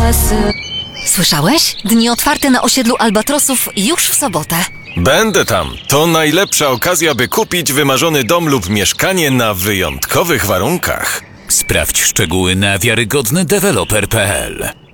Słyszałeś? Dni otwarte na osiedlu Albatrosów już w sobotę. Będę tam. To najlepsza okazja, by kupić wymarzony dom lub mieszkanie na wyjątkowych warunkach. Sprawdź szczegóły na wiarygodnydeweloper.pl.